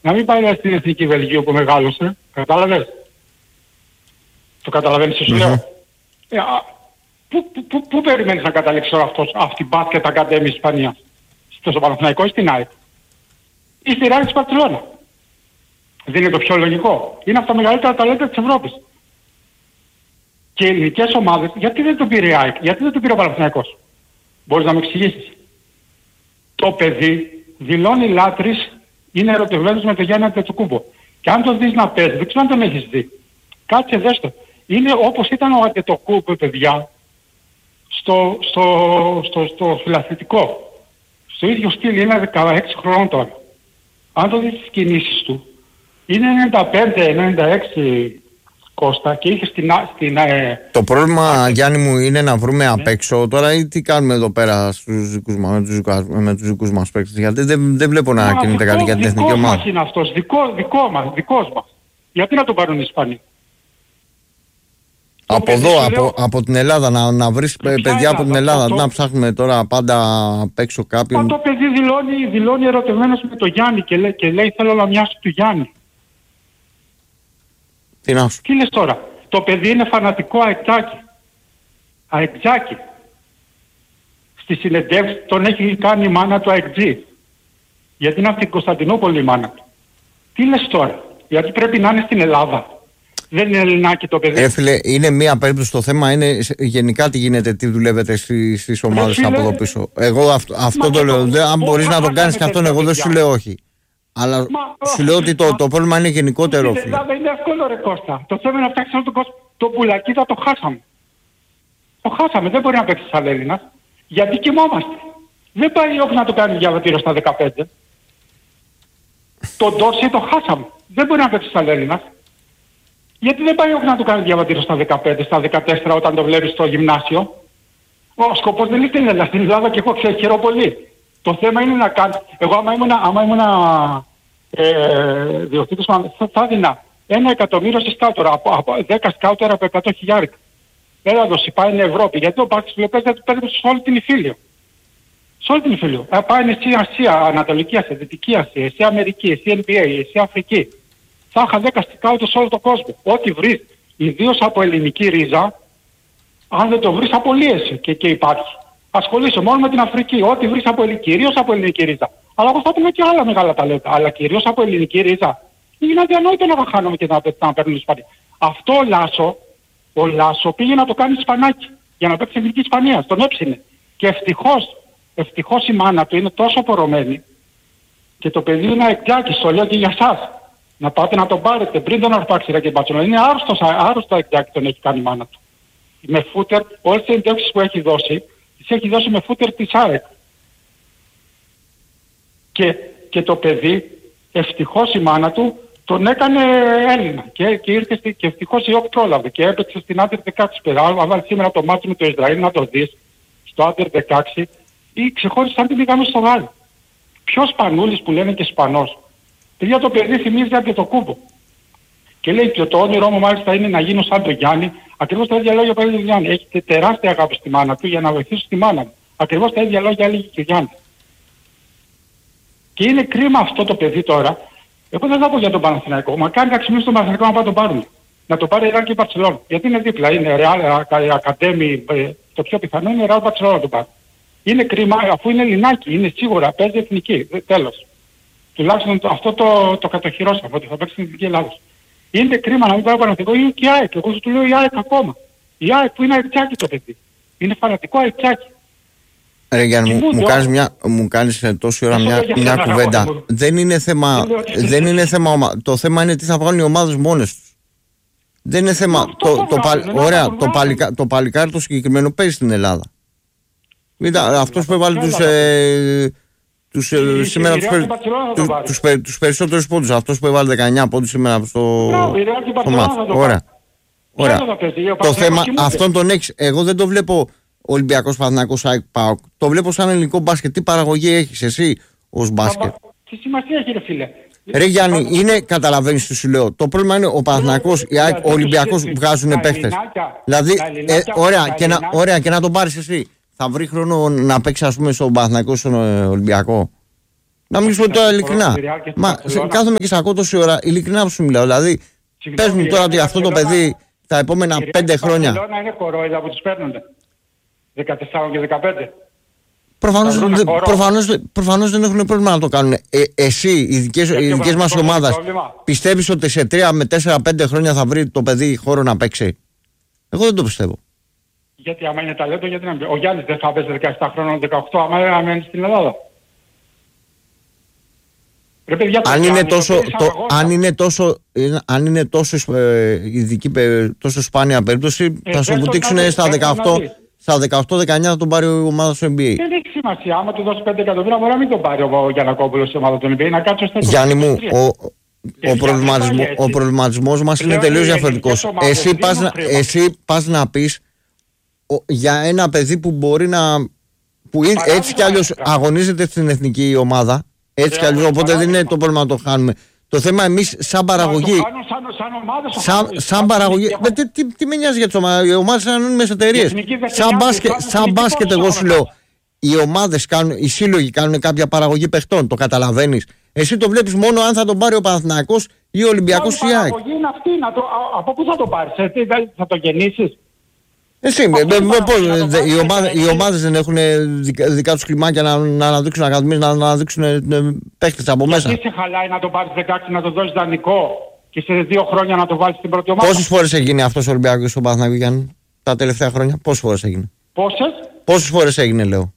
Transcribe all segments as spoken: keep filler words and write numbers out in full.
να μην πάει στην Εθνική Βελγίου που μεγάλωσε. Κατάλαβες. Το καταλαβαίνεις τι σου λέω. Ε, α, πού, πού, πού, πού περιμένεις να καταλήξει όλο αυτός, αυτή η μπάσκετ ακαδέμια Ισπανίας? Στο Παναθηναϊκό ή στην ΑΕΚ? Ή στη Ρεάλ της Μπαρτσελόνα? Δεν είναι το πιο λογικό? Είναι από τα μεγαλύτερα ταλέντα της Ευρώπης. Και οι ελληνικές ομάδες, γιατί δεν το πήρε η ΑΕΚ, γιατί δεν το πήρε ο Παναθηναϊκός? Μπορείς να μου εξηγήσεις? Το παιδί δηλώνει λάτρης, είναι ερωτευμένος με τον Γιάννη Αντετοκούμπο. Και αν τον δεις να παίζει, δεν ξέρω αν τον έχεις δει. Κάτσε δες το. Είναι όπως ήταν ο Αντετοκούμπο, παιδιά, στο, στο, στο, στο φιλαθλητικό. Στο ίδιο στυλ, είναι δεκαέξι χρόνων τώρα. Αν το δεις τις κινήσεις του, είναι ενενήντα πέντε ενενήντα έξι Κώστα και είχε στην... στην ε... Το πρόβλημα, Γιάννη μου, είναι να βρούμε ναι. απ' έξω τώρα ή τι κάνουμε εδώ πέρα στους δικούς μας, με, τους δικούς, με τους δικούς μας παίκτες? Γιατί δεν, δεν βλέπω να Μα κινείται κάτι για την εθνική ομάδα. Δικός μας είναι αυτός, δικό, δικό μας, δικός μας. Γιατί να τον πάρουν οι Ισπανοί? Από εδώ, από, λέω... από την Ελλάδα, να, να βρεις παιδιά Ελλάδα, από την Ελλάδα, αυτό... να ψάχνουμε τώρα πάντα απ' έξω κάποιον. Αυτό το παιδί δηλώνει, δηλώνει ερωτευμένος με τον Γιάννη και λέει, και λέει θέλω να μοιάσω του Γιάννη. Τι να σου. Τι λες τώρα? Το παιδί είναι φανατικό αεκτζάκι. Αεκτζάκι. Στη συνεντεύξη τον έχει κάνει η μάνα του αεκτζή. Γιατί είναι από την Κωνσταντινούπολη η μάνα του. Τι λες τώρα? Γιατί πρέπει να είναι στην Ελλάδα? Δεν είναι Ελληνάκι το παιδί. Ε, φίλε, είναι μία περίπτωση. Το θέμα είναι γενικά τι γίνεται, τι δουλεύετε στις, στις ομάδες από εδώ πίσω. Εγώ αυτό, αυτό το λέω. Το, αν μπορείς να τον κάνεις και αυτόν, εγώ δεν σου λέω όχι. Αλλά Μα, σου λέω ότι το, το πρόβλημα είναι γενικότερο. Στην Ελλάδα είναι εύκολο ρε Κώστα. Το θέμα είναι να φτιάξει όλο τον κόσμο. Το πουλακί θα το χάσαμε. Το χάσαμε. Δεν μπορεί να παίξει σαν Έλληνας. Γιατί κοιμόμαστε. Δεν πάει όχι να το κάνει διαβατήριο στα δεκαπέντε. Το Ντόρσι το χάσαμε. Δεν μπορεί να παίξει σαν Έλληνας. Γιατί δεν πάει όχι να το κάνει διαβατήριο στα δεκαπέντε, στα δεκατέσσερα όταν το βλέπεις στο γυμνάσιο. Ο σκοπός δεν είναι στην Ελλάδα. Στην Ελλάδα και εγώ ξέρω πολύ. Το θέμα είναι να κάνει. Εγώ άμα ήμουν, άμα ήμουν ε, διοκτήτης, θα, θα έδινα ένα εκατομμύριο σε σκάουτορα, από, από δέκα σκάουτορα από εκατό χιλιάρικα. Έλα δώσει, πάει στην Ευρώπη. Γιατί ο Μπάρκης Λεπές δεν του παίρνει σε όλη την Ιφίλιο. Σε όλη την Ιφίλιο. Ε, πάει εσύ Ασία, Ανατολική Ασία, Δυτική Ασία, εσύ Αμερική, εσύ Εν Μπι Έι, εσύ Αφρική. Θα είχα δέκα σκάουτες σε όλο τον κόσμο. Ό,τι βρεις, ιδίως από ελληνική ρίζα, αν δεν το βρεις απολύεσαι και, και υπάρχει. Ασχολείσαι μόνο με την Αφρική. Ό,τι βρεις από ελληνική, κυρίως από ελληνική ρίζα. Αλλά εγώ θα πούμε και άλλα μεγάλα ταλέντα. Αλλά κυρίως από ελληνική ρίζα. Είναι αδιανόητο να χάνομαι και να, να παίρνουν Ισπανία. Αυτό ο Λάσο, ο Λάσο πήγε να το κάνει Ισπανάκι. Για να παίξει εθνική Ισπανία. Τον έψινε. Και ευτυχώς, ευτυχώς η μάνα του είναι τόσο πορωμένη. Και το παιδί είναι αεκτζάκι. Το λέω και για εσάς. Να πάτε να τον πάρετε πριν τον αρπάξει και μπατσονό. Είναι άρρωστος, άρρωστο αεκτζάκι τον έχει κάνει η μάνα του. Με φούτερ, όλες τις εντεύξεις που έχει δώσει, τις έχει δώσει με φούτερ της ΑΕΚ. Και, και το παιδί, ευτυχώς η μάνα του, τον έκανε Έλληνα. Και, και ήρθε στη, και ευτυχώς η ΟΚ πρόλαβε και έπαιξε στην Άντερ δεκαέξι πέρα. Αν βάλει σήμερα το μάτι με το Ισραήλ να το δεις, στο Άντερ δεκαέξι, ή ξεχώρισε σαν την πήγαμε στο Γάλλο. Ποιος Σπανούλης που λένε και Σπανός. Παιδιά το παιδί θυμίζει από το κούμπο. Και λέει και το όνειρό μου μάλιστα είναι να γίνω σαν τον Γιάννη. Ακριβώς τα ίδια λόγια που έλεγε ο Γιάννη. Έχει τεράστια αγάπη στη μάνα του για να βοηθήσει τη μάνα μου. Ακριβώς τα ίδια λόγια έλεγε και ο Γιάννη. Και είναι κρίμα αυτό το παιδί τώρα. Εγώ δεν θα πω για τον Παναθηναϊκό. Μα κάνει να ξυπνήσει τον Παναθηναϊκό να πάει τον πάρουν. Να το πάρει η Ρεάλ και η Μπαρτσελόνα. Γιατί είναι δίπλα. Είναι Ρεάλ, Ακαδέμι. Το πιο πιθανό είναι η Ρεάλ Μπαρτσελόνα να το πάρει. Είναι κρίμα αφού είναι Ελληνάκι. Είναι σίγουρα παίζει εθνική. Τέλος. Τουλάχιστον αυτό το, το κατοχυρώσαμε ότι θα παίξει στην Εθνική Ελλάδα. Είναι κρίμα να μην πάει ο Παναθηναϊκός ή και η ΑΕΚ. Εγώ σου του λέω η ΑΕΚ ακόμα. Η ΑΕΚ που είναι αεκτζάκι το παιδί. Είναι φανατικό αεκτζάκι. Ρε Γιάννη, μου, μου, κάνεις μια, μου κάνεις τόση ώρα μια, μια κουβέντα. Δεν είναι θέμα, δεν είναι θέμα ομα... Το θέμα είναι τι θα βγάλουν οι ομάδες μόνες τους. Δεν είναι θέμα. Το, το, το, πα, ωραία, το, παλικα, το παλικάρι το συγκεκριμένο παίζει στην Ελλάδα. Κοίτα, αυτός που έβαλε τους... Ε, τους, η, σήμερα τους, περι, τους, τους, περι, τους περισσότερους πόντους. Αυτός που έβαλε δεκαεννιά πόντους σήμερα στο, στο μάτι. Ωραία. Ωραία. Το θέμα αυτόν τον έχεις. Εγώ δεν το βλέπω Ολυμπιακός, Παναθηναϊκός, ΑΕΚ, ΠΑΟΚ. Το βλέπω σαν ελληνικό μπάσκετ. Τι παραγωγή έχεις εσύ ως μπάσκετ? Τι σημασία έχει ρε φίλε? Ρε Γιάννη, είναι, καταλαβαίνεις τι σου λέω. Το πρόβλημα είναι ο Παναθηναϊκός, η ΑΕΚ, ο Ολυμπιακός βγάζουν παίχτες. Δηλαδή, ε, ωραία, και να, ωραία και να τον πάρεις εσύ. Θα βρει χρόνο να παίξει ας πούμε στον Παναθηναϊκό, στον Ολυμπιακό? Να μην σου πω τώρα ειλικρινά. Μα κάθομαι και σε ακούω τόση ώρα, ειλικρινά που σου μιλάω. Δηλαδή, πες μου τώρα ότι αυτό το παιδί τα επόμενα πέντε χρόνια. Η Μπαρσελόνα είναι κορόιδα που τους παίρνονται. δεκατέσσερα και δεκαπέντε. Προφανώς, προφανώς, προφανώς δεν έχουν πρόβλημα να το κάνουν. Ε, εσύ, οι δικές, οι δικές μας ομάδες, πιστεύεις ότι σε τρία με τέσσερα πέντε χρόνια θα βρει το παιδί χώρο να παίξει? Εγώ δεν το πιστεύω. Γιατί άμα είναι ταλέντο, γιατί να μην. Ο Γιάννης δεν θα παίζει δεκαεπτά χρόνων, δεκαοκτώ, άμα μένει στην Ελλάδα. Ρε, παιδιά, αν, είναι τόσο, το, αν είναι τόσο, αν είναι τόσο ε, ειδική, τόσο σπάνια περίπτωση, ε, θα σου βουτήξουν στα δεκαοκτώ. Στα δεκαοκτώ δεκαεννιά θα τον πάρει η ομάδα στο N B A. Δεν έχει σημασία. Άμα του δώσει πέντε εκατομμύρια, μπορεί να μην τον πάρει ο Γιαννακόπουλος στην ομάδα του N B A. Να κάτσει στο Γιάννη μου, ο, ο, προβληματισμό, ο προβληματισμός μας είναι τελείως διαφορετικός. Εσύ πας, εσύ πας να πεις ο, για ένα παιδί που μπορεί να. Που είναι, έτσι κι αλλιώς αγωνίζεται στην εθνική ομάδα. Έτσι κι αλλιώς, οπότε δεν είναι το πρόβλημα να το χάνουμε. Το θέμα εμείς σαν παραγωγή. Σαν, σαν, ομάδες, σαν, σαν, σαν παραγωγή. Έχω... Τι, τι, τι με νοιάζει για τις ομάδες? Οι ομάδες είναι ανώνυμες εταιρείες. Σαν μπάσκετ, σαν μπάσκετ εγώ σου λέω. Οι ομάδες κάνουν, οι σύλλογοι κάνουν κάποια παραγωγή παιχτών. Το καταλαβαίνεις? Εσύ το βλέπεις μόνο αν θα τον πάρει ο Παναθηναϊκός ή ο Ολυμπιακός ή η ΑΕΚ. Η παραγωγή είναι αυτή. Να το, από πού θα το πάρεις? Έτσι, θα το γεννήσεις? Εσύ, οι ομάδες δεν έχουν δικά τους κλιμάκια να, να αναδείξουν ακαδημίες, να αναδείξουν παίχτες από μέσα? Γιατί σε χαλάει να το πάρεις δεκαέξι, να το δώσεις δανεικό και σε δύο χρόνια να το βάλεις στην πρώτη ομάδα? Πόσες φορές έγινε αυτός ο Ολυμπιακός στον Παναθηναϊκό, Γιάννη, τα τελευταία χρόνια? Πόσες φορές έγινε? Πόσες? Πόσες φορές έγινε, λέω?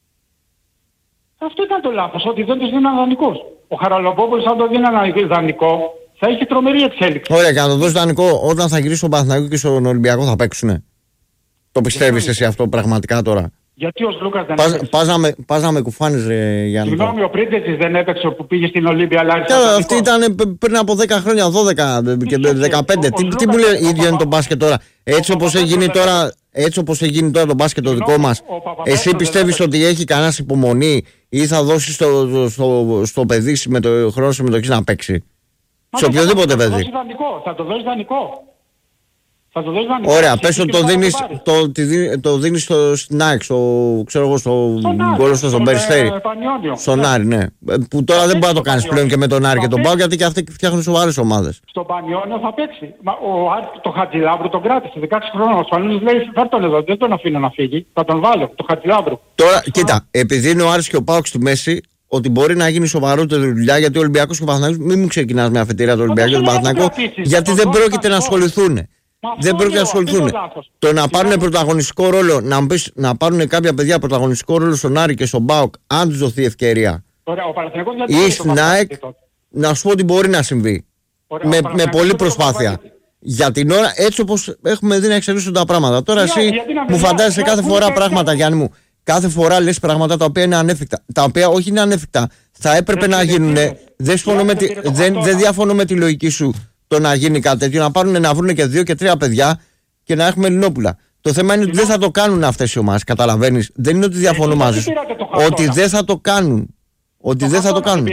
Αυτό ήταν το λάθος, ότι δεν τους δίναν δανεικούς. Ο Χαραλαμπόπουλος αν το δίναν δανεικό θα είχε τρομερή εξέλιξη. Ωραία, και να το δώσει δανεικό όταν θα γυρίσει στον Παναθηναϊκό και στον Ολυμπιακό θα παίξουνε? Το πιστεύεις εσύ αυτό πραγματικά τώρα? Γιατί ο Λούκας δεν πας, έπαιξε? Πας να με, πας να με κουφάνεις, ρε Γιάννη. Συγγνώμη, ο Πρίντεζης δεν έπαιξε που πήγε στην Ολύμπια Λάρισα? Και αυτή ήταν πριν από δέκα χρόνια, δώδεκα και δεκαπέντε. Τι, τι μου λέει ίδιο είναι το μπάσκετ τώρα? Έτσι όπως έχει τώρα, έτσι όπως έχει τώρα το μπάσκετ το δικό μας, εσύ πιστεύεις ότι έχει κανένας υπομονή ή θα δώσεις στο, στο, στο παιδί με το χρόνο συμμετοχής να παίξει? Σε οποιοδήποτε παιδί. Θα το δώσει δανεικό. Θα το ωραία, πες ότι το δίνεις, το, το δίνεις στο, στην ΑΕΚ, στο, ξέρω εγώ, στο γκολ στο στον Περιστέρι. Στον Άρη, ναι. Που τώρα δεν μπορεί να το κάνεις πλέον και με τον Άρη και τον Πάο, γιατί και αυτοί φτιάχνουν σοβαρές ομάδες. Στον Πανιόνιο θα παίξει. Μα, ο Άρη, το Χατζηλάβρου τον κράτησε δεκαέξι χρόνων. Ο Σπανούλης λέει φέρ τον εδώ, δεν τον αφήνω να φύγει. Θα τον βάλω, το Χατζηλάβρου. Τώρα, κοίτα, επειδή είναι ο Άρης και ο Πάοκ στη μέση, ότι μπορεί να γίνει σοβαρότερη δουλειά, γιατί ο Ολυμπιακός και ο Παναθηναϊκός, μην μου ξεκινάς με αφετηρία του Ολυμπιακού και του Παναθηναϊκού, γιατί δεν πρόκειται να ασχοληθούν. Δεν πρόκειται να ασχοληθούν. Το να πάρουν πρωταγωνιστικό ρόλο, να, πεις, να πάρουν κάποια παιδιά πρωταγωνιστικό ρόλο στον Άρη και στον ΠΑΟΚ, αν τους δοθεί ευκαιρία. Ωραία, ο ή στην ΑΕΚ, να σου πω ότι μπορεί να συμβεί. Ωραία, με, με πολλή προσπάθεια. Για την ώρα, έτσι όπως έχουμε δει να εξελίσσουν τα πράγματα. Τώρα εσύ μου φαντάζεσαι κάθε φορά πράγματα, Γιάννη μου. Κάθε φορά λες πράγματα τα οποία είναι ανέφικτα. Τα οποία όχι είναι ανέφικτα. Θα έπρεπε να γίνουν. Δεν διαφωνώ με τη λογική σου. Το να γίνει κάτι τέτοιο, να πάρουν να βρουν και δύο και τρία παιδιά και να έχουμε Ελληνόπουλα. Το θέμα είναι ότι δεν θα το κάνουν αυτές οι ομάδες, καταλαβαίνεις? Δεν είναι ότι διαφωνώ μαζί σου. Ότι δεν θα το κάνουν. Ότι δεν θα το κάνουν.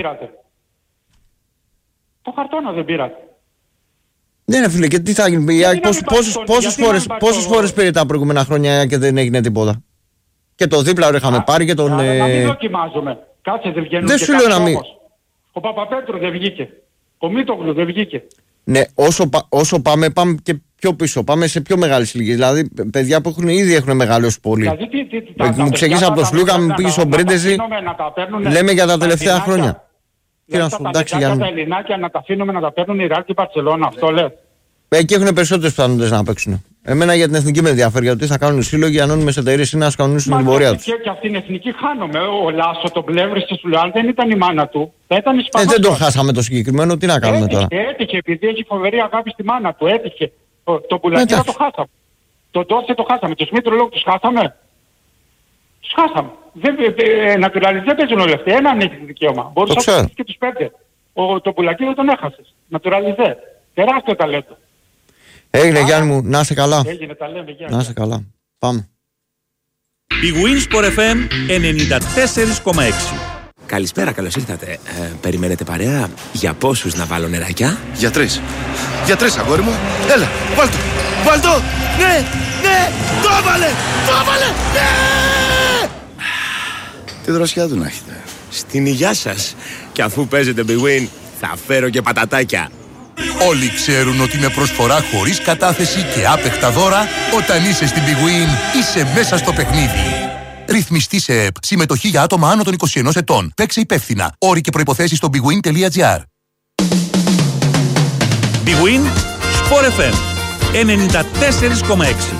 Το χαρτόνα δεν πήρατε. Ναι, ρε φίλε, και τι θα γίνει? Πόσες φορές πήρε τα προηγούμενα χρόνια και δεν έγινε τίποτα? Και το δίπλα είχαμε πάρει και τον. Να μην δοκιμάζουμε. Κάτσε, δεν βγαίνουν. Δεν σου λέω να μην. Ο Παπαπέτρου δεν βγήκε. Ο Μήτογλου δεν βγήκε. Ναι, όσο, όσο πάμε, πάμε και πιο πίσω. Πάμε σε πιο μεγάλες ηλικίες. Δηλαδή, παιδιά που έχουν, ήδη έχουν μεγαλώσει πολύ. Δηλαδή, τι, τι, τι, μου ξεκίνησε από τον Σλούκα, μου πήγε στον Πρίντεζη. Λέμε για τα τελευταία χρόνια. Τι να σου εντάξει, Γιάννη. Τα Ελληνάκια να τα αφήνουμε να τα παίρνουν η Ρεάλ και η Μπαρσελόνα, αυτό λέει. Εκεί έχουν περισσότερες πιθανότητες να παίξουν. Εμένα για την εθνική με ενδιαφέρει, γιατί θα κάνουν οι σύλλογοι, οι ανώνυμες εταιρείες είναι να σκανονίσουν την πορεία τους. Και, και αυτήν την εθνική χάνομαι. Ο Λάσο τον πλεύρισε σου λέει, αν δεν ήταν η μάνα του, θα ήταν Ισπανός. Ε, δεν τον χάσαμε το συγκεκριμένο, τι να κάνουμε έτυχε, τώρα. Έτυχε, επειδή έχει φοβερή αγάπη στη μάνα του, έτυχε. Το, το Πουλακίρα το χάσαμε. Τον Τόρσε το χάσαμε. Τους Μήτρο λόγω τους χάσαμε. Τους χάσαμε. Νατουραλιζέ δεν παίζουν όλοι αυτοί. Έναν έχει δικαίωμα. Μπορούσε να παίξει και τους πέντε. Ο, το Πουλακίρα τον έχασες. Νατουραλιζέ. Τεράστιο ταλέντο. Έγινε, Γιάννη μου, να είσαι καλά. Έγινε, τα λέμε, Γιάννη. Να είσαι καλά. Πάμε. Η Winsport εφ εμ ενενήντα τέσσερα κόμμα έξι. Καλησπέρα, καλώς ήρθατε. Ε, περιμένετε παρέα? Για πόσους να βάλω νεράκια? Για τρεις. Για τρεις, αγόρι μου. Έλα, βάλ' το. Βάλ' το. Ναι, ναι, το έβαλε. Το έβαλε. Ναι. Τι δροσιά του να έχετε. Στην υγειά σας. Και αφού παίζετε Big Win, θα φέρω και πατατάκια. Όλοι ξέρουν ότι με προσφορά χωρίς κατάθεση και άπεχτα δώρα, όταν είσαι στην Big Win, είσαι μέσα στο παιχνίδι. Ρυθμιστή σε ΕΠ. Συμμετοχή για άτομα άνω των είκοσι ενός ετών. Παίξε υπεύθυνα. Όροι και προϋποθέσεις στο bigwin τελεία gr. Big Win, Sport εφ εμ ενενήντα τέσσερα κόμμα έξι.